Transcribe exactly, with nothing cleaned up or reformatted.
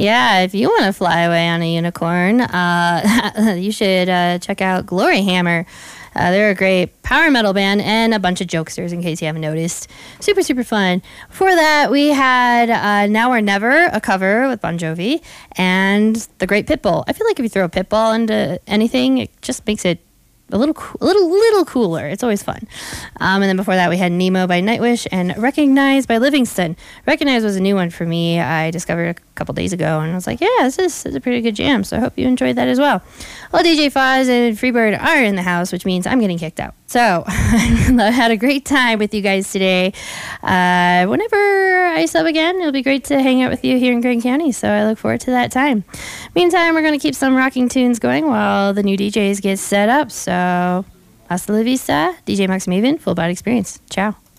Yeah, if you want to fly away on a unicorn, uh, you should uh, check out Glory Hammer. Uh, they're a great power metal band and a bunch of jokesters, in case you haven't noticed. Super, super fun. Before that, we had uh, Now or Never, a cover with Bon Jovi, and The Great Pitbull. I feel like if you throw a pitbull into anything, it just makes it a little, coo- a little, little cooler. It's always fun. Um, and then before that, we had Nemo by Nightwish and Recognize by Livingston. Recognize was a new one for me. I discovered a couple days ago, and I was like, yeah, this is, this is a pretty good jam. So I hope you enjoyed that as well. Well, D J Foz and Freebird are in the house, which means I'm getting kicked out. So I had a great time with you guys today. Uh, whenever I sub again, it'll be great to hang out with you here in Grand County. So I look forward to that time. Meantime, we're going to keep some rocking tunes going while the new D Js get set up. So hasta la vista, D J Max Maven, Full Body Experience. Ciao.